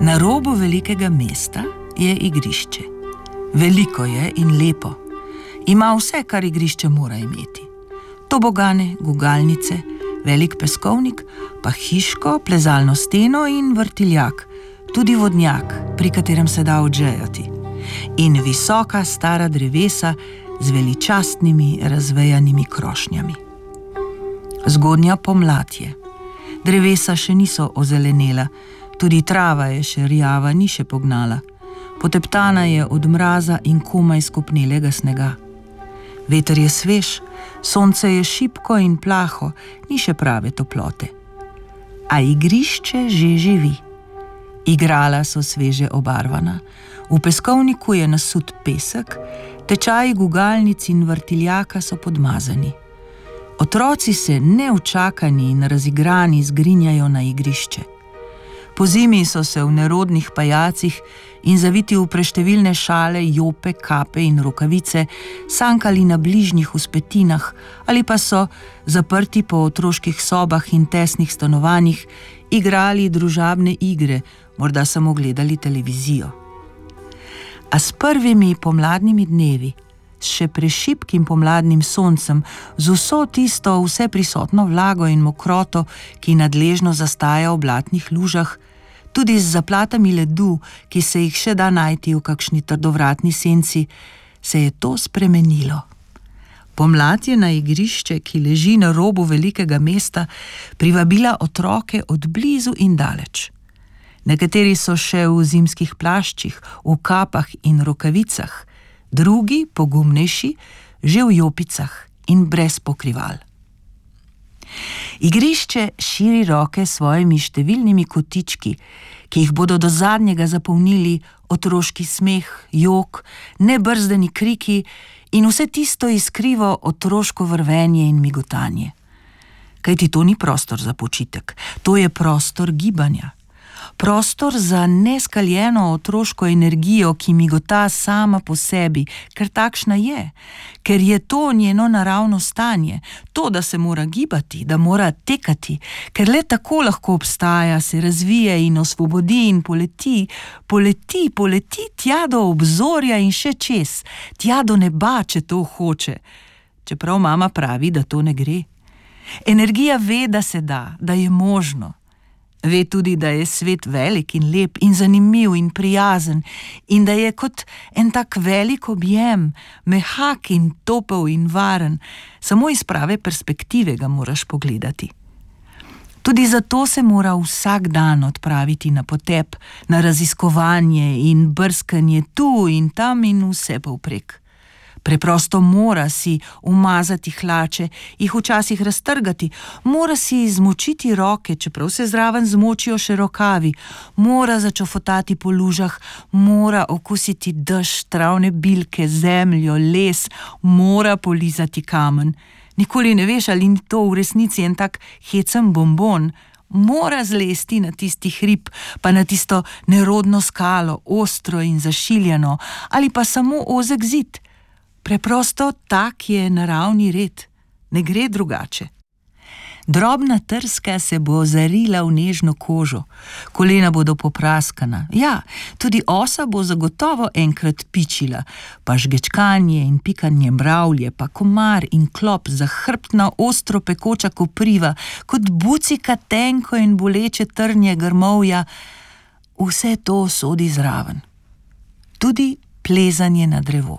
Na robu velikega mesta je igrišče. Veliko je in lepo. Ima vse, kar igrišče mora imeti. Tobogane, gugalnice, velik peskovnik, pa hiško, plezalno steno in vrtiljak, tudi vodnjak, pri katerem se da odžejati. In visoka stara drevesa z veličastnimi razvejanimi krošnjami. Zgodnja pomlad je. Drevesa še niso ozelenela, tudi trava je še rjava, ni še pognala. Poteptana je od mraza in komaj skopnelega snega. Veter je svež, sonce je šibko in plaho, ni še prave toplote. A igrišče že živi. Igrala so sveže obarvana, v peskovniku je nasut pesek, tečaji gugalnic in vrtiljaka so podmazani. Otroci se neučakani in razigrani zgrinjajo na igrišče. Pozimi so se v nerodnih pajacih in zaviti v preštevilne šale, jope, kape in rokavice sankali na bližnjih vzpetinah ali pa so, zaprti po otroških sobah in tesnih stanovanjih, igrali družabne igre, morda samo gledali televizijo. A s prvimi pomladnimi dnevi, s še prešibkim pomladnim soncem, z vso tisto vseprisotno vlago in mokroto, ki nadležno zastaja v blatnih lužah, tudi z zaplatami ledu, ki se jih še da najti v kakšni trdovratni senci, se je to spremenilo. Pomlad je na igrišče, ki leži na robu velikega mesta, privabila otroke od blizu in daleč. Nekateri so še v zimskih plaščih, v kapah in rokavicah, drugi, pogumnejši, že v jopicah in brez pokrival. Igrišče širi roke s svojimi številnimi kotički, ki jih bodo do zadnjega zapolnili otroški smeh, jok, nebrzdani kriki in vse tisto iskrivo otroško vrvenje in migotanje. Kajti to ni prostor za počitek, to je prostor gibanja. Prostor za neskaljeno otroško energijo, ki migota sama po sebi, ker takšna je, ker je to njeno naravno stanje, to, da se mora gibati, da mora tekati, ker le tako lahko obstaja, se razvije in osvobodi in poleti tja do obzorja in še čez, tja do neba, če to hoče. Čeprav mama pravi, da to ne gre. Energija ve, da se da je možno. Ve tudi, da je svet velik in lep in zanimiv in prijazen in da je kot en tak velik objem, mehak in topel in varen, samo iz prave perspektive ga moraš pogledati. Tudi zato se mora vsak dan odpraviti na potep, na raziskovanje in brskanje tu in tam in vse povprek. Preprosto mora si umazati hlače, jih včasih raztrgati, mora si zmočiti roke, čeprav se zraven zmočijo še rokavi, mora začofotati po lužah, mora okusiti dež, travne bilke, zemljo, les, mora polizati kamen. Nikoli ne veš, ali ni to v resnici en tak hecen bonbon. Mora zlesti na tisti hrib, pa na tisto nerodno skalo, ostro in zašiljeno, ali pa samo ozek zid. Preprosto tak je naravni red, ne gre drugače. Drobna trska se bo zarila v nežno kožo, kolena bodo popraskana, ja, tudi osa bo zagotovo enkrat pičila, pa žgečkanje in pikanje mravlje, pa komar in klop, zahrbtna ostro pekoča kopriva, kot bucika tenko in boleče trnje grmovja, vse to sodi zraven. Tudi plezanje na drevo.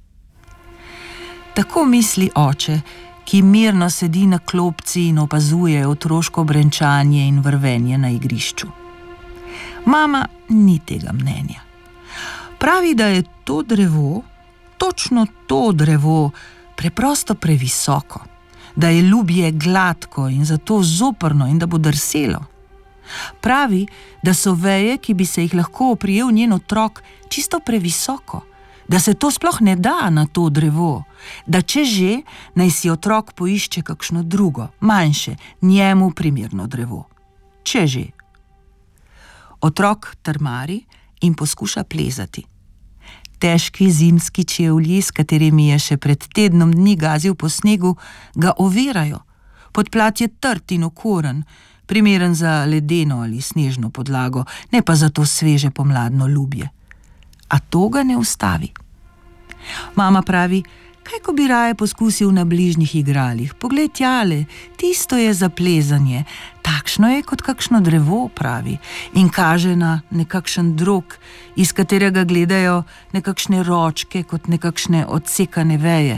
Tako misli oče, ki mirno sedi na klopci in opazuje otroško brenčanje in vrvenje na igrišču. Mama ni tega mnenja. Pravi, da je to drevo, točno to drevo, preprosto previsoko, da je ljubje gladko in zato zoprno in da bo drselo. Pravi, da so veje, ki bi se jih lahko oprijel njen otrok, čisto previsoko, da se to sploh ne da na to drevo, da če že, naj si otrok poišče kakšno drugo, manjše, njemu primerno drevo. Če že. Otrok trmari in poskuša plezati. Težki zimski čevlji, s katerimi je še pred tednom dni gazil po snegu, ga ovirajo. Podplat je trd in okoren, primeren za ledeno ali snežno podlago, ne pa za to sveže pomladno ljubje. A to ga ne ustavi. Mama pravi: kaj ko bi raje poskusil na bližnjih igralih? Poglej tjale, tisto je za plezanje, takšno je kot kakšno drevo, pravi, in kaže na nekakšen drog, iz katerega gledajo nekakšne ročke kot nekakšne odsekane veje.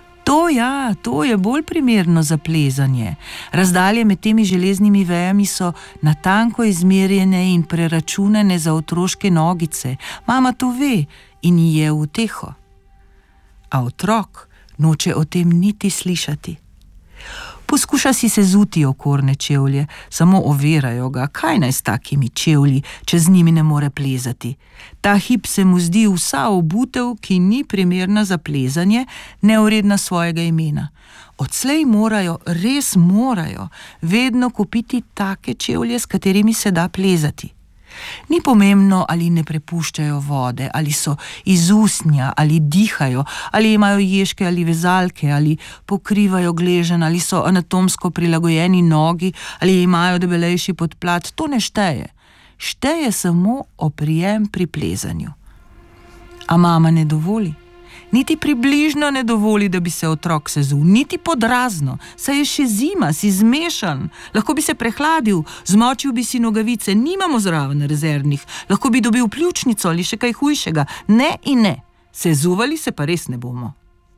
To je bolj primerno za plezanje. Razdalje med temi železnimi vejami so natanko izmerjene in preračunane za otroške nogice. Mama to ve in ji je v uteho. A otrok noče o tem niti slišati. Poskuša si sezuti okorne čevlje, samo ovirajo ga, kaj naj s takimi čevlji, če z njimi ne more plezati. Ta hip se mu zdi vsa obutev, ki ni primerna za plezanje, nevredna svojega imena. Odslej morajo, res morajo, vedno kupiti take čevlje, s katerimi se da plezati. Ni pomembno, ali ne prepuščajo vode, ali so iz usnja, ali dihajo, ali imajo ježke ali vezalke, ali pokrivajo gleženj, ali so anatomsko prilagojeni nogi, ali imajo debelejši podplat, to ne šteje. Šteje samo oprijem pri plezanju. A mama ne dovoli. Niti približno ne dovoli, da bi se otrok sezul, niti podrazno, saj je še zima, si zmešan, lahko bi se prehladil, zmočil bi si nogavice, nimamo zraven rezervnih, lahko bi dobil pljučnico ali še kaj hujšega. Ne in ne, sezuvali se pa res ne bomo.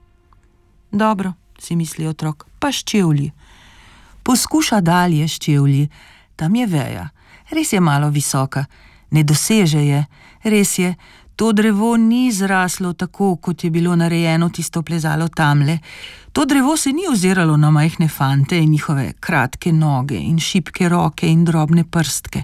Dobro, si misli otrok, pa s čevlji. Poskuša dalje s čevlji, tam je veja, res je malo visoka, ne doseže je, res je. To drevo ni zraslo tako, kot je bilo narejeno tisto plezalo tamle. To drevo se ni oziralo na majhne fante in njihove kratke noge in šibke roke in drobne prstke.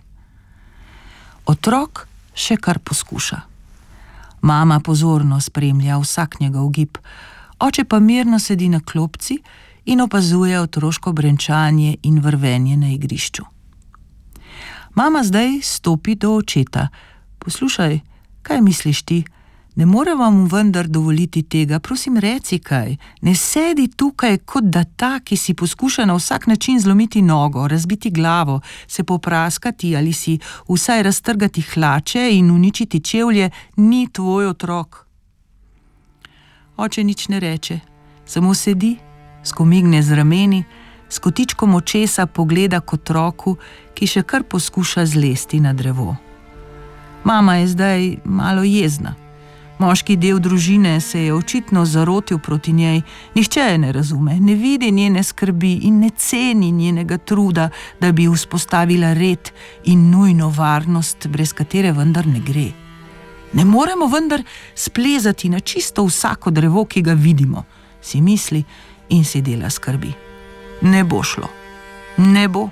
Otrok še kar poskuša. Mama pozorno spremlja vsak njegov gib, oče pa mirno sedi na klopci in opazuje otroško brenčanje in vrvenje na igrišču. Mama zdaj stopi do očeta. Poslušaj, kaj misliš ti? Ne morem vam vendar dovoliti tega, prosim reci kaj. Ne sedi tukaj, kot da ta, ki si poskuša na vsak način zlomiti nogo, razbiti glavo, se popraskati ali si vsaj raztrgati hlače in uničiti čevlje, ni tvoj otrok. Oče nič ne reče, samo sedi, skomigne z rameni, s kotičkom očesa pogleda k otroku, ki še kar poskuša zlesti na drevo. Mama je zdaj malo jezna. Moški del družine se je očitno zarotil proti njej, nihče je ne razume, ne vidi njene skrbi in ne ceni njenega truda, da bi vzpostavila red in nujno varnost, brez katere vendar ne gre. Ne moremo vendar splezati na čisto vsako drevo, ki ga vidimo, si misli in si dela skrbi. Ne bo šlo. Ne bo.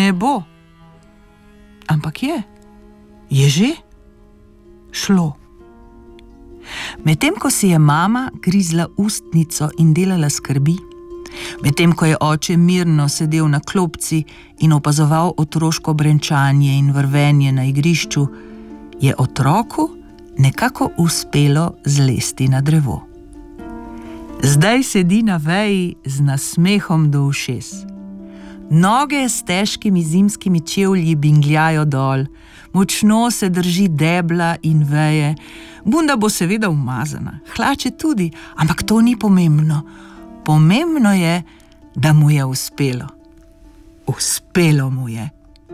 Ampak je. Je že šlo. Medtem ko si je mama grizla ustnico in delala skrbi, medtem ko je oče mirno sedel na klopci in opazoval otroško brenčanje in vrvenje na igrišču, je otroku nekako uspelo zlesti na drevo. Zdaj sedi na veji z nasmehom do ušes. Noge s težkimi zimskimi čevlji bingljajo dol, močno se drži debla in veje, bunda bo seveda umazana, hlače tudi, ampak to ni pomembno. Pomembno je, da mu je uspelo. Uspelo mu je.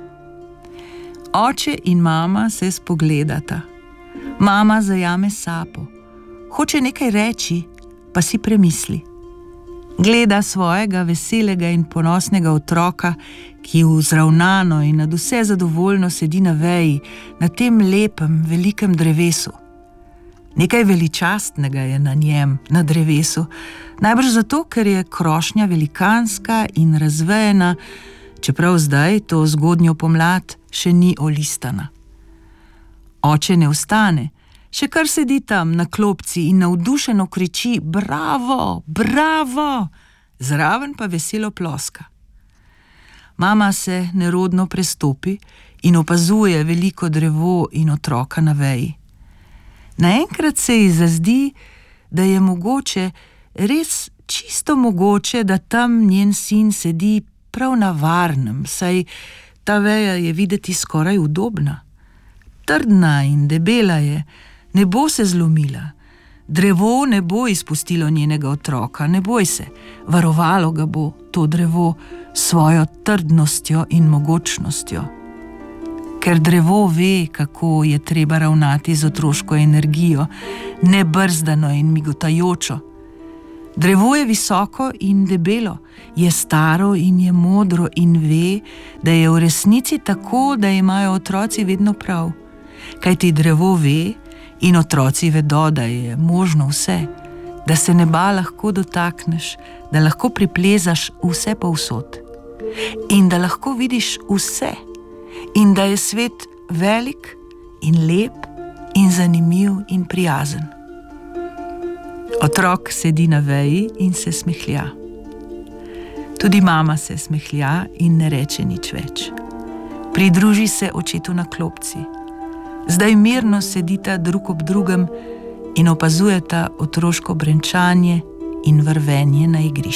Oče in mama se spogledata. Mama zajame sapo. Hoče nekaj reči, pa si premisli. Gleda svojega veselega in ponosnega otroka, ki vzravnano in nadvse zadovoljno sedi na veji, na tem lepem, velikem drevesu. Nekaj veličastnega je na njem, na drevesu, najbrž zato, ker je krošnja velikanska in razvejena, čeprav zdaj, to zgodnjo pomlad, še ni olistana. Oče ne vstane, še kar sedi tam na klopci in navdušeno kriči: bravo, bravo, zraven pa veselo ploska. Mama se nerodno prestopi in opazuje veliko drevo in otroka na veji. Naenkrat se ji zazdi, da je mogoče, res čisto mogoče, da tam njen sin sedi prav na varnem, saj Ta veja je videti skoraj udobna. Trdna in debela je, ne bo se zlomila. Drevo ne bo izpustilo njenega otroka, ne boj se, varovalo ga bo to drevo s svojo trdnostjo in mogočnostjo. Ker drevo ve, kako je treba ravnati z otroško energijo, nebrzdano in migotajočo. Drevo je visoko in debelo, je staro in je modro in ve, da je v resnici tako, da imajo otroci vedno prav. Kajti drevo ve in otroci vedo, da je možno vse, da se neba lahko dotakneš, da lahko priplezaš vse povsod in da lahko vidiš vse in da je svet velik in lep in zanimiv in prijazen. Otrok sedi na veji in se smehlja. Tudi mama se smehlja in ne reče nič več. Pridruži se očetu na klopci. Zdaj mirno sedita drug ob drugem in opazujeta otroško brenčanje in vrvenje na igrišču.